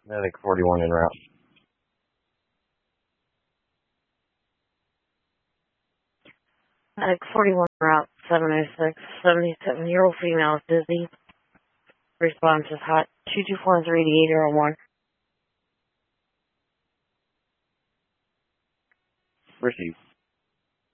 Medic 41 en route. Medic 41 route 706, 77-year-old female is dizzy. Response is hot. 224-38801. Receive.